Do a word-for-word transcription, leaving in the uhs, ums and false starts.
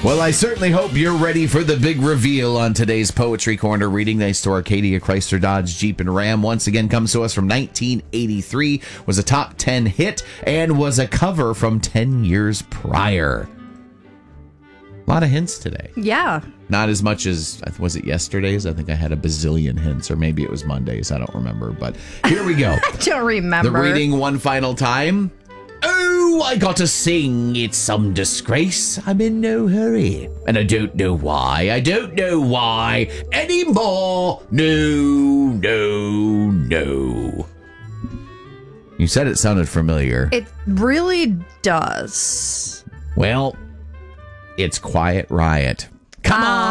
Well, I certainly hope you're ready for the big reveal on today's Poetry Corner reading. Thanks to Arcadia, Chrysler, Dodge, Jeep, and Ram. Once again, comes to us from nineteen eighty-three, was a top ten hit, and was a cover from ten years prior. A lot of hints today. Yeah. Not as much as, was it yesterday's? I think I had a bazillion hints, or maybe it was Monday's. I don't remember, but here we go. I don't remember. The reading one final time. Oh, I gotta sing. It's some disgrace. I'm in no hurry. And I don't know why. I don't know why anymore. No, no, no. You said it sounded familiar. It really does. Well, it's Quiet Riot. Come on.